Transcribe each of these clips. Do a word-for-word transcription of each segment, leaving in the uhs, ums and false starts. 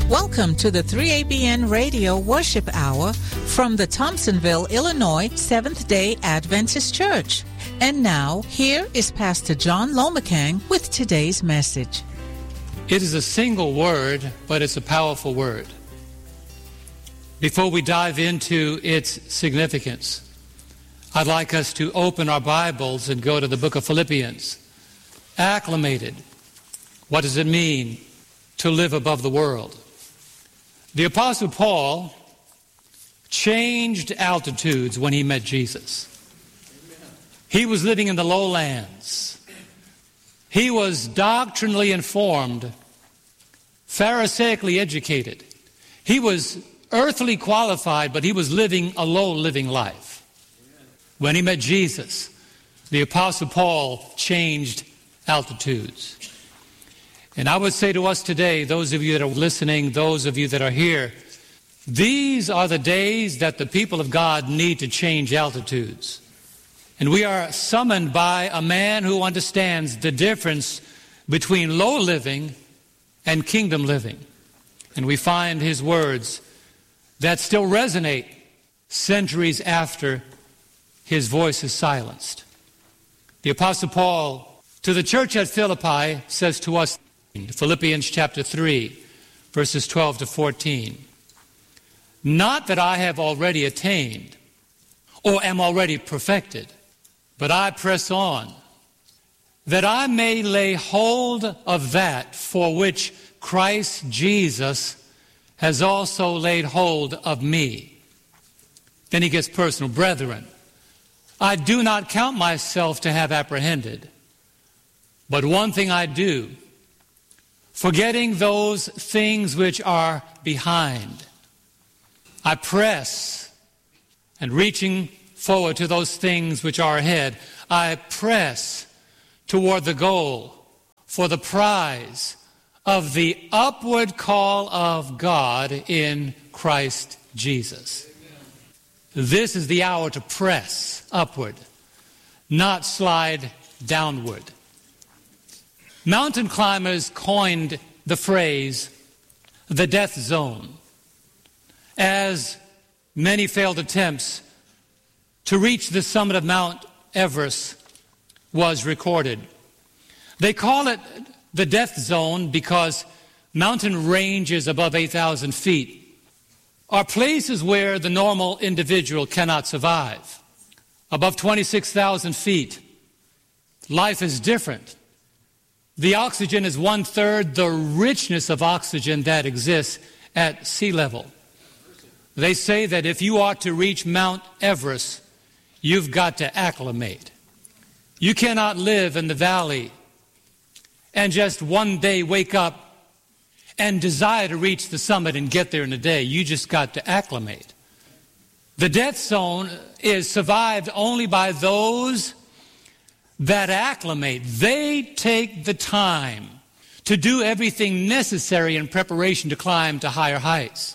Welcome to the three A B N Radio Worship Hour from the Thompsonville, Illinois Seventh-day Adventist Church. And now, here is Pastor John Lomacang with today's message. It is a single word, but it's a powerful word. Before we dive into its significance, I'd like us to open our Bibles and go to the book of Philippians. Acclimated. What does it mean to live above the world? The Apostle Paul changed altitudes when he met Jesus. He was living in the lowlands. He was doctrinally informed, Pharisaically educated. He was earthly qualified, but he was living a low-living life. When he met Jesus, the Apostle Paul changed altitudes. And I would say to us today, those of you that are listening, those of you that are here, these are the days that the people of God need to change altitudes. And we are summoned by a man who understands the difference between low living and kingdom living. And we find his words that still resonate centuries after his voice is silenced. The Apostle Paul to the church at Philippi says to us, Philippians chapter three, verses twelve to fourteen, "Not that I have already attained or am already perfected, but I press on, that I may lay hold of that for which Christ Jesus has also laid hold of me." Then he gets personal. "Brethren, I do not count myself to have apprehended, but one thing I do, forgetting those things which are behind, I press, and reaching forward to those things which are ahead, I press toward the goal for the prize of the upward call of God in Christ Jesus." Amen. This is the hour to press upward, not slide downward. Mountain climbers coined the phrase, the death zone, as many failed attempts to reach the summit of Mount Everest was recorded. They call it the death zone because mountain ranges above eight thousand feet are places where the normal individual cannot survive. Above twenty-six thousand feet, life is different. The oxygen is one-third the richness of oxygen that exists at sea level. They say that if you are to reach Mount Everest, you've got to acclimate. You cannot live in the valley and just one day wake up and desire to reach the summit and get there in a day. You just got to acclimate. The death zone is survived only by those that acclimate. They take the time to do everything necessary in preparation to climb to higher heights.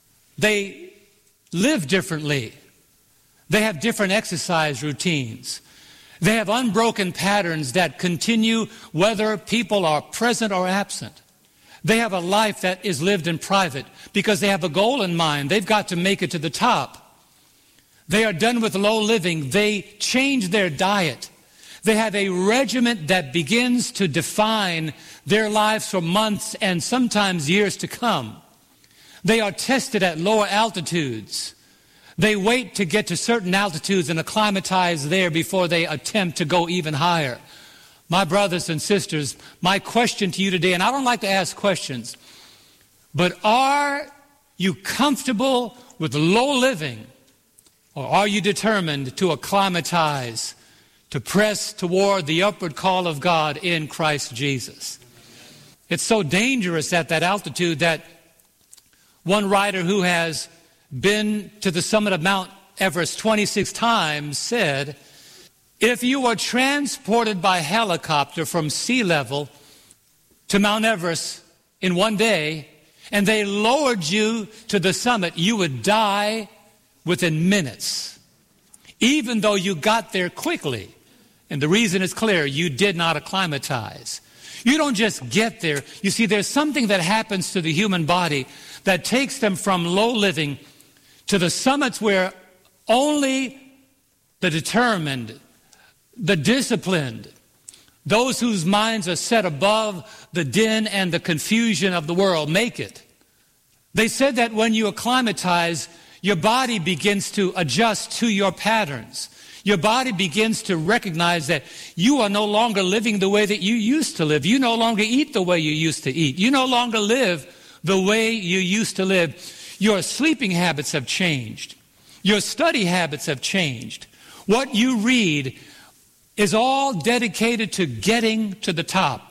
They live differently. They have different exercise routines. They have unbroken patterns that continue whether people are present or absent. They have a life that is lived in private because they have a goal in mind. They've got to make it to the top. They are done with low living. They change their diet. They have a regimen that begins to define their lives for months and sometimes years to come. They are tested at lower altitudes. They wait to get to certain altitudes and acclimatize there before they attempt to go even higher. My brothers and sisters, my question to you today, and I don't like to ask questions, but are you comfortable with low living, or are you determined to acclimatize, to press toward the upward call of God in Christ Jesus? It's so dangerous at that altitude that one writer who has been to the summit of Mount Everest twenty-six times said, if you were transported by helicopter from sea level to Mount Everest in one day, and they lowered you to the summit, you would die within minutes, even though you got there quickly. And the reason is clear: you did not acclimatize. You don't just get there. You see, there's something that happens to the human body that takes them from low living to the summits where only the determined, the disciplined, those whose minds are set above the din and the confusion of the world make it. They said that when you acclimatize, your body begins to adjust to your patterns. Your body begins to recognize that you are no longer living the way that you used to live. You no longer eat the way you used to eat. You no longer live the way you used to live. Your sleeping habits have changed. Your study habits have changed. What you read is all dedicated to getting to the top.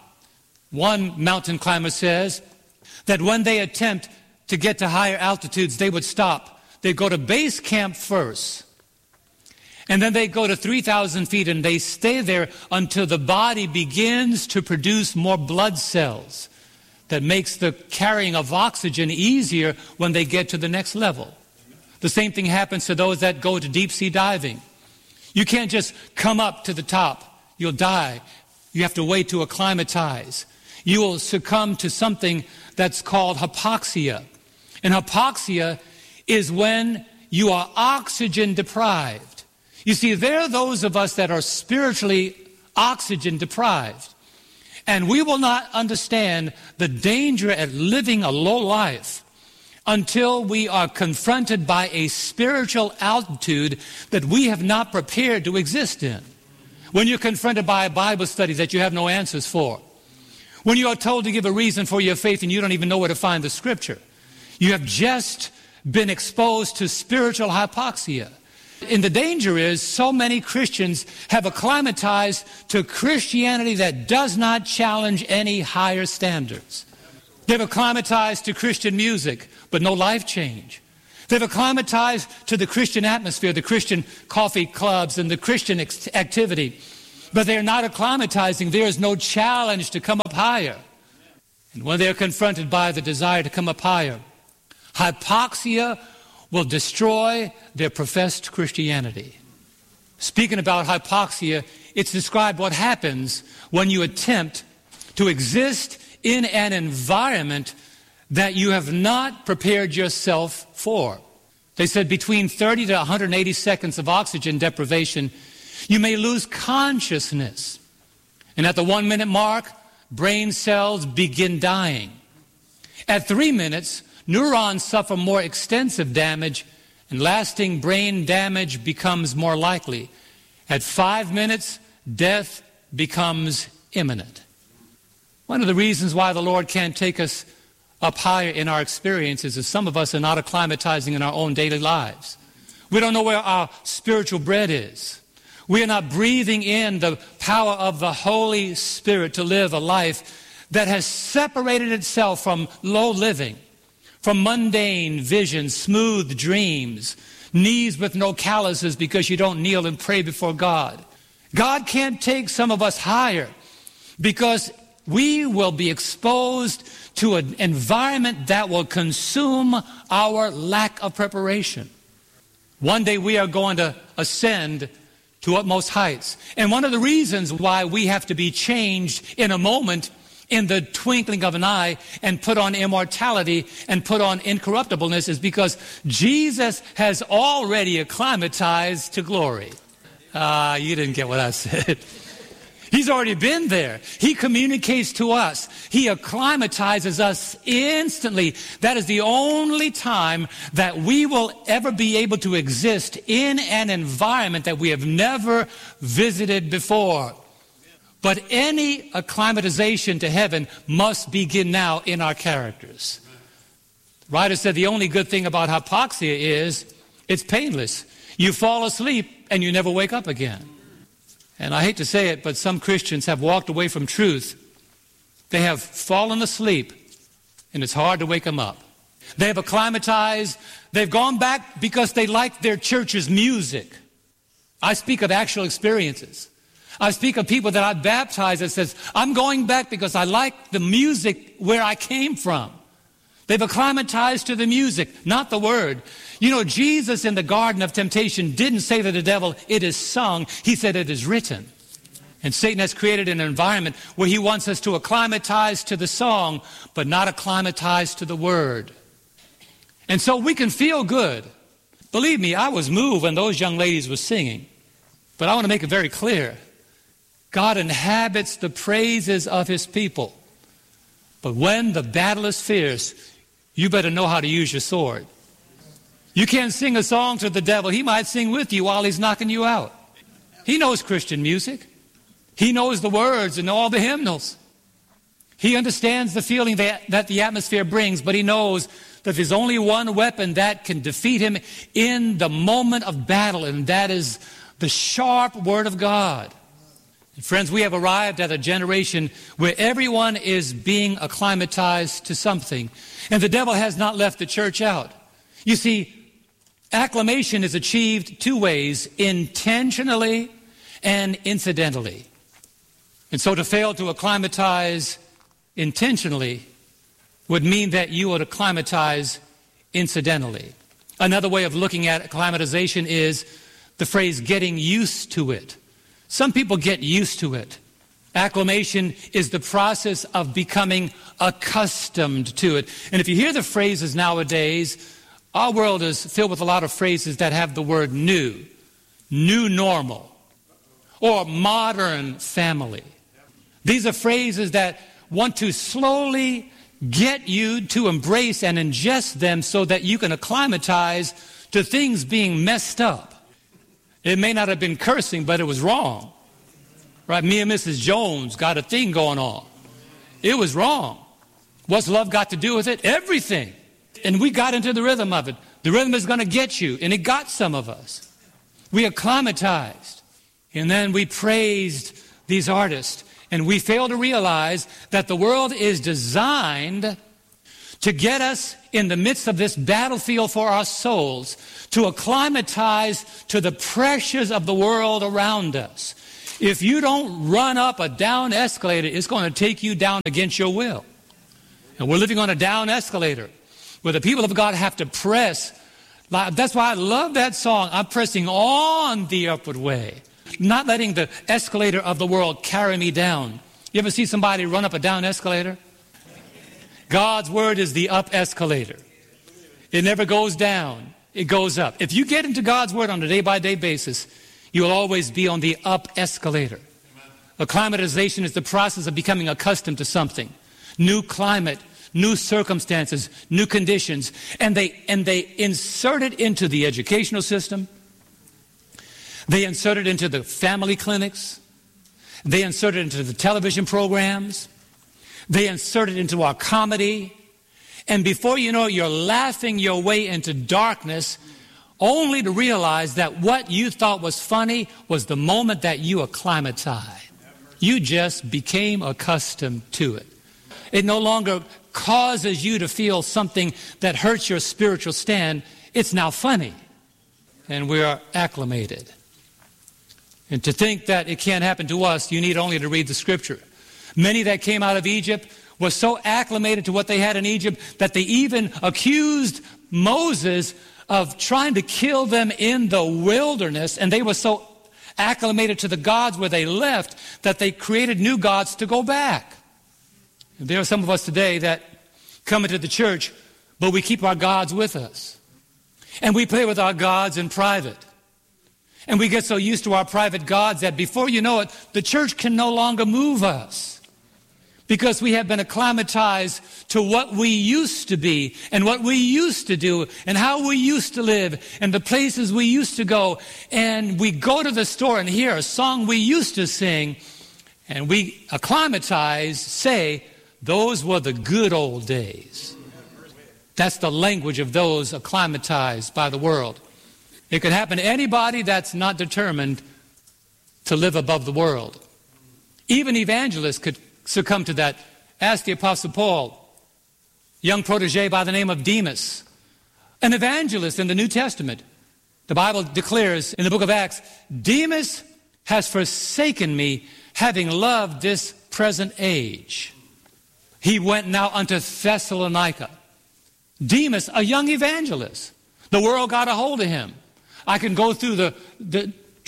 One mountain climber says that when they attempt to get to higher altitudes, they would stop. They'd go to base camp first. And then they go to three thousand feet and they stay there until the body begins to produce more blood cells that makes the carrying of oxygen easier when they get to the next level. The same thing happens to those that go to deep sea diving. You can't just come up to the top. You'll die. You have to wait to acclimatize. You will succumb to something that's called hypoxia. And hypoxia is when you are oxygen deprived. You see, there are those of us that are spiritually oxygen deprived. And we will not understand the danger at living a low life until we are confronted by a spiritual altitude that we have not prepared to exist in. When you're confronted by a Bible study that you have no answers for. When you are told to give a reason for your faith and you don't even know where to find the scripture. You have just been exposed to spiritual hypoxia. And the danger is so many Christians have acclimatized to Christianity that does not challenge any higher standards. They've acclimatized to Christian music, but no life change. They've acclimatized to the Christian atmosphere, the Christian coffee clubs and the Christian ex- activity, but they're not acclimatizing. There is no challenge to come up higher. And when they're confronted by the desire to come up higher, hypoxia will destroy their professed Christianity. Speaking about hypoxia, it's described what happens when you attempt to exist in an environment that you have not prepared yourself for. They said between thirty to one hundred eighty seconds of oxygen deprivation, you may lose consciousness. And at the one minute mark, brain cells begin dying. At three minutes, neurons suffer more extensive damage and lasting brain damage becomes more likely. At five minutes, death becomes imminent. One of the reasons why the Lord can't take us up higher in our experiences is some of us are not acclimatizing in our own daily lives. We don't know where our spiritual bread is. We are not breathing in the power of the Holy Spirit to live a life that has separated itself from low living, from mundane visions, smooth dreams, knees with no calluses because you don't kneel and pray before God. God can't take some of us higher because we will be exposed to an environment that will consume our lack of preparation. One day we are going to ascend to utmost heights. And one of the reasons why we have to be changed in a moment, in the twinkling of an eye, and put on immortality and put on incorruptibleness is because Jesus has already acclimatized to glory. Ah, uh, you didn't get what I said. He's already been there. He communicates to us. He acclimatizes us instantly. That is the only time that we will ever be able to exist in an environment that we have never visited before. But any acclimatization to heaven must begin now in our characters. The writer said the only good thing about hypoxia is it's painless. You fall asleep and you never wake up again. And I hate to say it, but some Christians have walked away from truth. They have fallen asleep, and it's hard to wake them up. They have acclimatized. They've gone back because they like their church's music. I speak of actual experiences. I speak of people that I baptized that says, I'm going back because I like the music where I came from. They've acclimatized to the music, not the word. You know, Jesus in the Garden of Temptation didn't say to the devil, it is sung. He said, it is written. And Satan has created an environment where he wants us to acclimatize to the song, but not acclimatize to the word. And so we can feel good. Believe me, I was moved when those young ladies were singing. But I want to make it very clear. God inhabits the praises of his people. But when the battle is fierce, you better know how to use your sword. You can't sing a song to the devil. He might sing with you while he's knocking you out. He knows Christian music. He knows the words and all the hymnals. He understands the feeling that, that the atmosphere brings, but he knows that there's only one weapon that can defeat him in the moment of battle, and that is the sharp word of God. And friends, we have arrived at a generation where everyone is being acclimatized to something, and the devil has not left the church out. You see, acclamation is achieved two ways, intentionally and incidentally. And so to fail to acclimatize intentionally would mean that you would acclimatize incidentally. Another way of looking at acclimatization is the phrase getting used to it. Some people get used to it. Acclimation is the process of becoming accustomed to it. And if you hear the phrases nowadays, our world is filled with a lot of phrases that have the word new, new normal, or modern family. These are phrases that want to slowly get you to embrace and ingest them so that you can acclimatize to things being messed up. It may not have been cursing, but it was wrong. Right? Me and Missus Jones got a thing going on. It was wrong. What's love got to do with it? Everything. And we got into the rhythm of it. The rhythm is going to get you, and it got some of us. We acclimatized, and then we praised these artists. And we fail to realize that the world is designed to get us in the midst of this battlefield for our souls, to acclimatize to the pressures of the world around us. If you don't run up a down escalator, it's going to take you down against your will. And we're living on a down escalator where the people of God have to press. That's why I love that song, I'm pressing on the upward way. Not letting the escalator of the world carry me down. You ever see somebody run up a down escalator? God's word is the up escalator. It never goes down. It goes up. If you get into God's word on a day-by-day basis, you will always be on the up escalator. Acclimatization is the process of becoming accustomed to something. New climate, new circumstances, new conditions. And they, and they insert it into the educational system. They insert it into the family clinics. They insert it into the television programs. They insert it into our comedy. And before you know it, you're laughing your way into darkness, only to realize that what you thought was funny was the moment that you acclimatized. You just became accustomed to it. It no longer causes you to feel something that hurts your spiritual stand. It's now funny. And we are acclimated. And to think that it can't happen to us, you need only to read the scripture. Many that came out of Egypt were so acclimated to what they had in Egypt that they even accused Moses of trying to kill them in the wilderness. And they were so acclimated to the gods where they left that they created new gods to go back. And there are some of us today that come into the church, but we keep our gods with us. And we play with our gods in private. And we get so used to our private gods that before you know it, the church can no longer move us. Because we have been acclimatized to what we used to be and what we used to do and how we used to live and the places we used to go. And we go to the store and hear a song we used to sing, and we acclimatize, say, those were the good old days. That's the language of those acclimatized by the world. It could happen to anybody that's not determined to live above the world. Even evangelists could succumb to that. Ask the Apostle Paul, young protege by the name of Demas, an evangelist in the New Testament. The Bible declares in the book of Acts, Demas has forsaken me, having loved this present age. He went now unto Thessalonica. Demas, a young evangelist. The world got a hold of him. I can go through the, the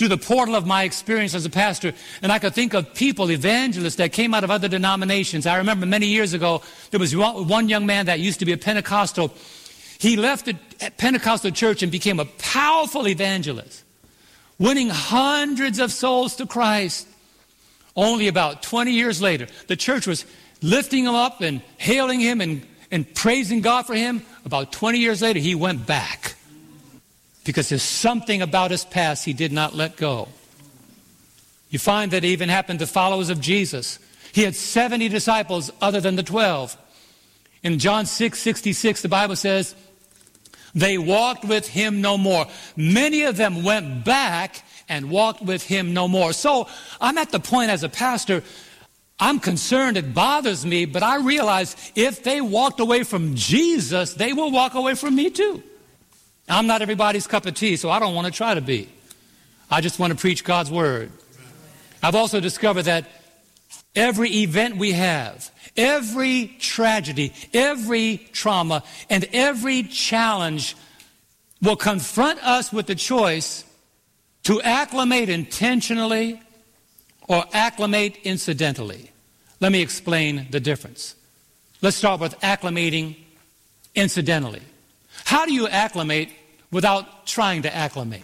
through the portal of my experience as a pastor, and I could think of people, evangelists, that came out of other denominations. I remember many years ago, there was one young man that used to be a Pentecostal. He left the Pentecostal church and became a powerful evangelist, winning hundreds of souls to Christ. Only about twenty years later, the church was lifting him up and hailing him and, and praising God for him. About twenty years later, he went back because there's something about his past he did not let go. You find that it even happened to followers of Jesus. He had seventy disciples other than the twelve. In John six sixty-six, the Bible says, they walked with him no more. Many of them went back and walked with him no more. So I'm at the point as a pastor, I'm concerned, it bothers me, but I realize if they walked away from Jesus, they will walk away from me too. I'm not everybody's cup of tea, so I don't want to try to be. I just want to preach God's word. I've also discovered that every event we have, every tragedy, every trauma, and every challenge will confront us with the choice to acclimate intentionally or acclimate incidentally. Let me explain the difference. Let's start with acclimating incidentally. How do you acclimate without trying to acclimate?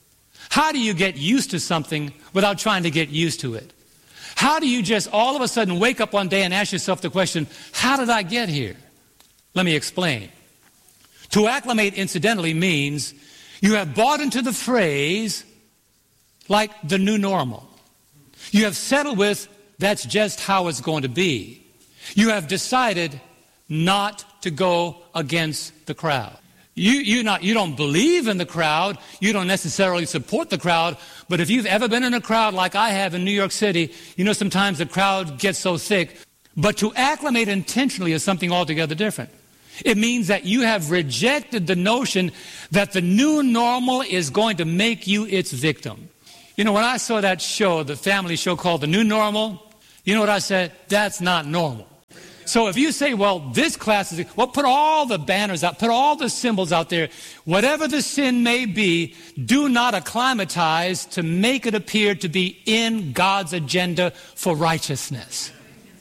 How do you get used to something without trying to get used to it? How do you just all of a sudden wake up one day and ask yourself the question, how did I get here? Let me explain. To acclimate incidentally means you have bought into the phrase like the new normal. You have settled with that's just how it's going to be. You have decided not to go against the crowd. You, you, not, you don't believe in the crowd. You don't necessarily support the crowd. But if you've ever been in a crowd like I have in New York City, you know sometimes the crowd gets so thick. But to acclimate intentionally is something altogether different. It means that you have rejected the notion that the new normal is going to make you its victim. You know, when I saw that show, the family show called The New Normal, you know what I said? That's not normal. So if you say, well, this class is, well, put all the banners out, put all the symbols out there. Whatever the sin may be, do not acclimatize to make it appear to be in God's agenda for righteousness.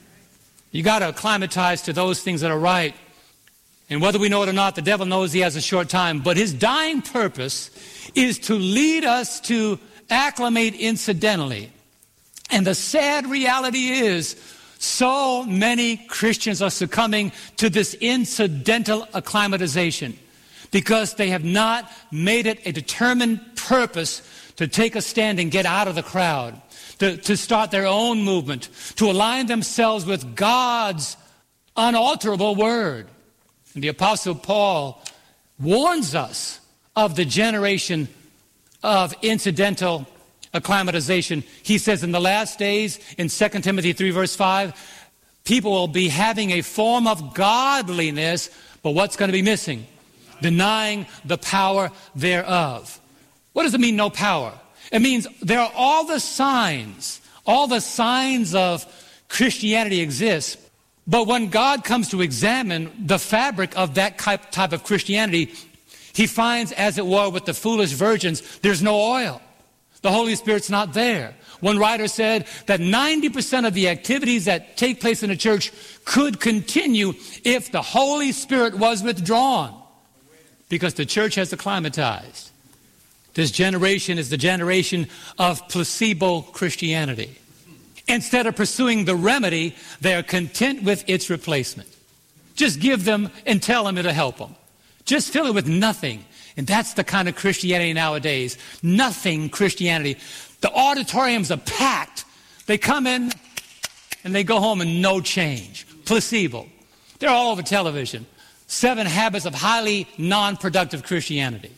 You got to acclimatize to those things that are right. And whether we know it or not, the devil knows he has a short time. But his dying purpose is to lead us to acclimate incidentally. And the sad reality is, so many Christians are succumbing to this incidental acclimatization because they have not made it a determined purpose to take a stand and get out of the crowd, to, to start their own movement, to align themselves with God's unalterable word. And the Apostle Paul warns us of the generation of incidental acclimatization. He says in the last days, in Second Timothy three verse five, people will be having a form of godliness, but what's going to be missing? Denying the power thereof. What does it mean, no power? It means there are all the signs, all the signs of Christianity exist, but when God comes to examine the fabric of that type of Christianity, he finds, as it were with the foolish virgins, there's no oil. The Holy Spirit's not there. One writer said that ninety percent of the activities that take place in a church could continue if the Holy Spirit was withdrawn, because the church has acclimatized. This generation is the generation of placebo Christianity. Instead of pursuing the remedy, they are content with its replacement. Just give them and tell them it'll help them. Just fill it with nothing. And that's the kind of Christianity nowadays. Nothing Christianity. The auditoriums are packed. They come in and they go home and no change. Placebo. They're all over television. Seven Habits of Highly Non-Productive Christianity.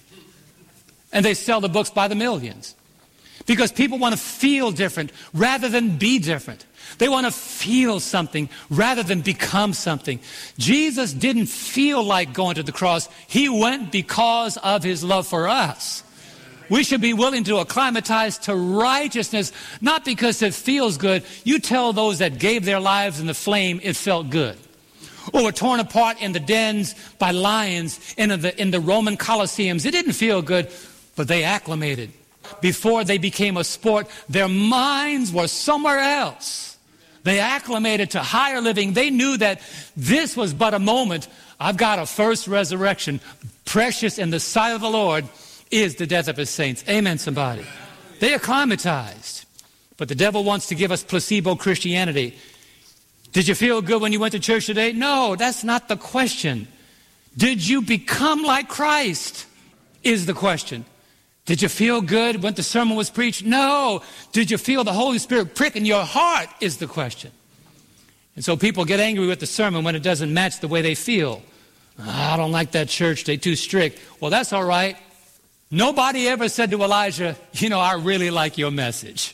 And they sell the books by the millions. Because people want to feel different rather than be different. They want to feel something rather than become something. Jesus didn't feel like going to the cross. He went because of his love for us. We should be willing to acclimatize to righteousness, not because it feels good. You tell those that gave their lives in the flame it felt good. Or were torn apart in the dens by lions in the, in the Roman Colosseums. It didn't feel good, but they acclimated. before they became a sport, their minds were somewhere else. They acclimated to higher living. They knew that this was but a moment. I've got a first resurrection. Precious in the sight of the Lord is the death of his saints. Amen, somebody. They acclimatized. But the devil wants to give us placebo Christianity. Did you feel good when you went to church today? No, that's not the question. Did you become like Christ? Is the question. Did you feel good when the sermon was preached? No. Did you feel the Holy Spirit prick in your heart? Is the question. And so people get angry with the sermon when it doesn't match the way they feel. Oh, I don't like that church. They're too strict. Well, that's all right. Nobody ever said to Elijah, you know, I really like your message.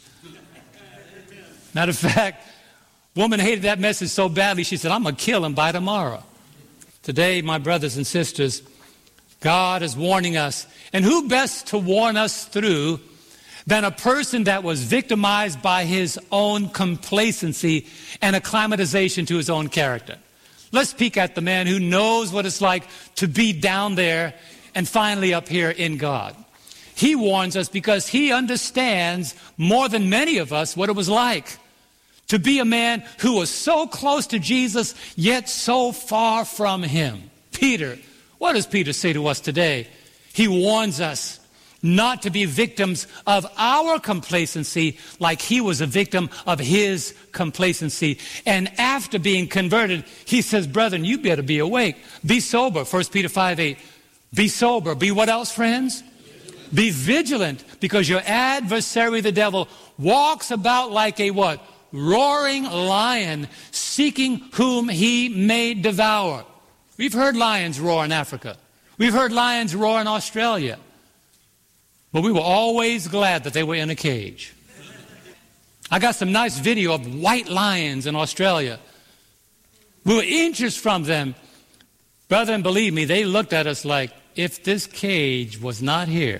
Matter of fact, woman hated that message so badly, she said, I'm going to kill him by tomorrow. Today, my brothers and sisters, God is warning us. And who best to warn us through than a person that was victimized by his own complacency and acclimatization to his own character? Let's peek at the man who knows what it's like to be down there and finally up here in God. He warns us because he understands more than many of us what it was like to be a man who was so close to Jesus, yet so far from him. Peter, what does Peter say to us today? He warns us not to be victims of our complacency like he was a victim of his complacency. And after being converted, he says, brethren, you better be awake. Be sober. First Peter five eight. Be sober. Be what else, friends? Be vigilant, because your adversary, the devil, walks about like a what? Roaring lion, seeking whom he may devour. We've heard lions roar in Africa. We've heard lions roar in Australia. But we were always glad that they were in a cage. I got some nice video of white lions in Australia. We were inches from them. Brother, and believe me, they looked at us like, if this cage was not here.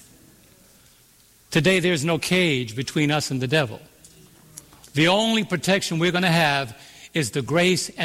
Today there's no cage between us and the devil. The only protection we're going to have is the grace and